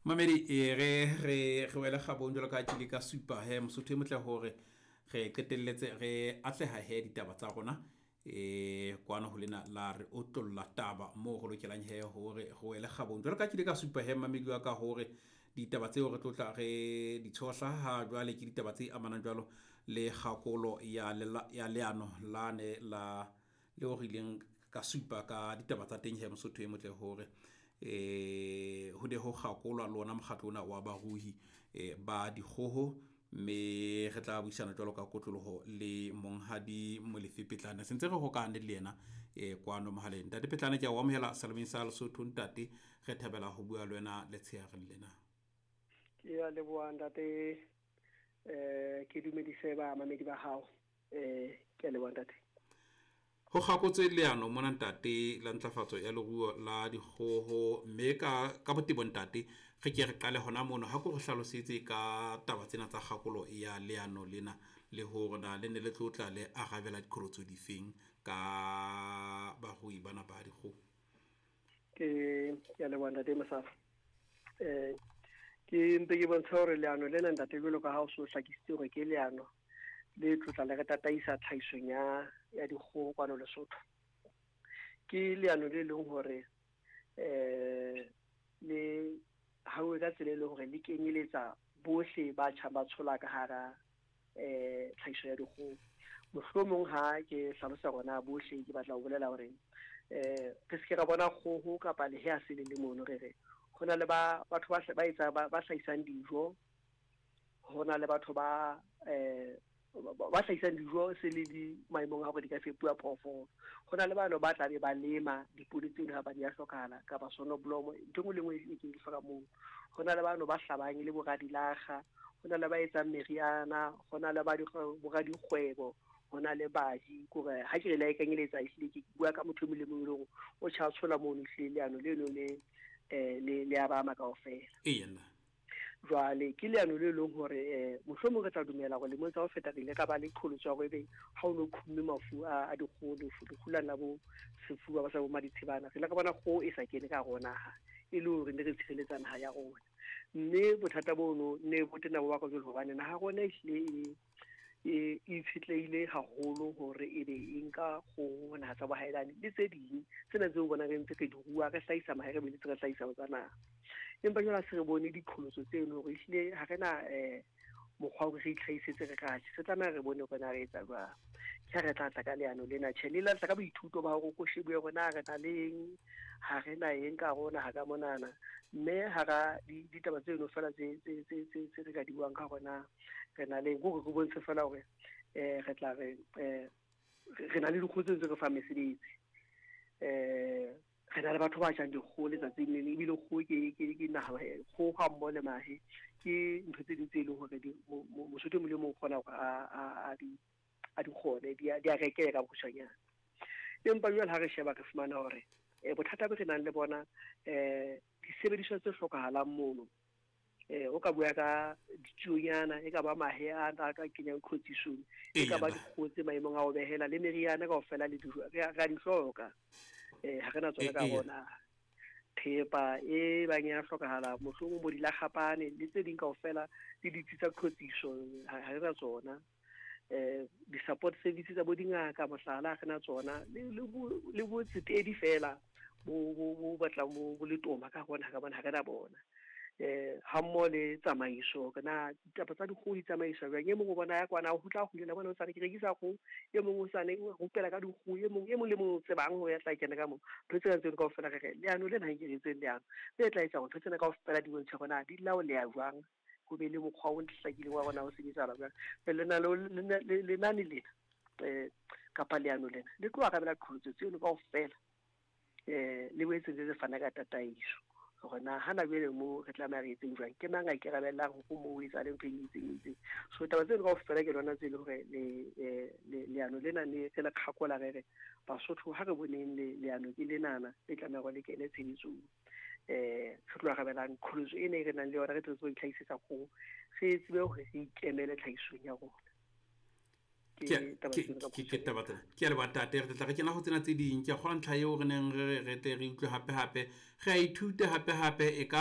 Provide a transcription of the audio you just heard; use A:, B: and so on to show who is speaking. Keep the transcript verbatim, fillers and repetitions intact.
A: Mamedi e re re re wela gabong jalo ka tšile ka supa he mosotho e motle gore re qetelletse re atlega he ditaba tsa rona e kwana go lena la re o tlolla taba mo go lokelang he gore go wele gabong jalo ka tšile ka supa he mamedi wa ka gore ditaba tseo re tlotla re di tshohla ha jwale ke ditaba tse amanang jalo le gakolo ya ya leano la ne la le go rileng ka supa ka ditaba tsa teng he mosotho e motle gore eh ho de ho gakolwa lona mokgatlona wa barui eh ba dikgoho me re tla buisana jalo ka kotlologo le monghadi Molefi-Petlana sentse re hokane le yena eh kwano mohaleng ntate Petlana ke a amohela salameng sa Lesotho ntate re thabela ho bua le wena le tsheare lena
B: ke ya leboa ntate eh ke dumedise ba mamedi ba hao eh ke leboa ntate
A: ho gakotse leano mona ntate la ntlafatso ya leruo la dikgoho mme ka ka botebo ntate re ke re qale hona mono ha go re hlalosetse ka taba tsena tsa gakolo ya leano lena le ho rona le ne le tlotla le arabela dikhorotso difeng ka barui bana ba dikgoho
B: ke ya leboa ntate Masafa eh ke ntse ke bontsha hore leano lena ntate go ka ha o so hlakisitse hore ke leano le tlotla le re tataisa tlhaisong ya ya dikgoho kwano Lesotho ke leano le leng hore eh le ha o ka tsela le hore le kenyeletsa bohle ba tjha ba tshola ka hara eh tlhaiso ya dikgoho mohlomong ha ke hlalosa rona bohle ke batla ho bolela hore eh ke se ke ra bona kgoho kapa le ha se le le mono re re hona le ba batho ba ba etsa ba hlaisang dijo hona le batho ba eh ba hlaisang dijo se le di maimong a go di ka fepuwa phofo hona le bana ba tla be ba lema dipudi tseno ha ba di a hlokala ka ba sono blomo ntwe le ngwe e ke di hloka mo hona le bana ba hlabang le boradilaga hona le ba etsa meriana hona le ba di boradikgwebo hona le baji gore ha ke re la e kenyeletsa isile ke bua ka motho mo le mo ileng o tsha tshola mo no hle leano le no le eh le le abama kaofela
A: ena
B: jwale ke leano le leng hore eh mohlomong re tla dumela go le mo tsa go feta dile ka ba le kholotso go ebe ha o no khumme mafu a dikgolo fudu khulana bo sefuba ba sa bo maditshibana re la ka bona go e sa kene ka gona ha e le hore ne re tshireletsana ha ya rona mme bothata bono ne bo tena bo ba go jolo gobane na ha gona ile e e fitleile haholo hore e be inka go na tsa bo haelane le tse ding tsena tse o bona re ntse ke di bua ka hlaisa mahere be le tsela hlaisa o tsana empa jona se re bone dikholoso tseno go isile ha rena eh mokgwa o re itlhaisetse re ka se tsana re bone go na re etsa ba ke re tla tla ka leano lena tshele la tla ka boithuto ba go go shebwe gona re na leng ha rena eng ka gona ha ka monana mme ha ga ditaba tseno fela tse tse tse tse re ka di buang ka gona re na leng go go bontshe fela gore eh re tla re eh re na le dikgotse tse re fa mesebetsi eh re na le batho ba jang dikgole tsa tsene le bile go ke ke ke na go ga mmone mahe ke ntse di tsele hore di mo sotho mo le mo gona a a di a di gone di a rekela go tshwanya empa jwale ha re sheba re fumana hore e bothata be re nang le bona eh disebediswa tse hlokahalang mono eh o ka bua ka ditsuonyana e ka ba mahe a ka kenyang khotsisong e ka ba dikgotse maimong a o behela le meriana ka ofela le dijo ga di hloka eh ha rena tsona ka bona thepa e ba nya hlokahala mohlomong mo di la gapane le tse ding ka ofela di ditsa khotsiso ha rena tsona eh di support services tsa bodinga ka mohlala ga rena tsona le le bo tsetedi fela bo bo batla mo le toma ka bona ga bona ha rena bona eh ha mo le tsamaiso kana taba tsa dikgodi tsamaiso ba nye mo go bona ya kwana go tla go le bona o tsana ke rekisa go ye mongwe o sane go pela ka dikgodi ye mongwe ye mongwe le mo tsebang go ya tla kena ka mo re tsena tseno ka ofela re leano le nang ke re tseng leano le tla etsa go tsena ka ofela di bontsha gona di lao le ya jwang go be le mokgwa o ntlhakile wa bona o se ditsala ba le na le nani le eh kapa leano lena le tlo ga bela khutso tseno ka ofela eh le wetse le fana ka tataiso gona hana bele mo re tla ma re etseng jwang ke mang a ke rabela go mo o etsa le nteng itseng so taba tseno ka ofela ke lona tse le hore le le leano lena le ke la khakola re Basotho ha re boneng le leano ke lenana le tla go le kene tsheditso eh re tlo ga bela kholoso e ne re nang le yona re tlo go itlhaisisa go se tsebe go re ikemele tlhaisong ya rona
A: ke ke tabatla ke re batate re tla re kena go tsena tse ding ke go ntla yo re neng re re tle re utlwe hape hape ga ithute hape hape e ka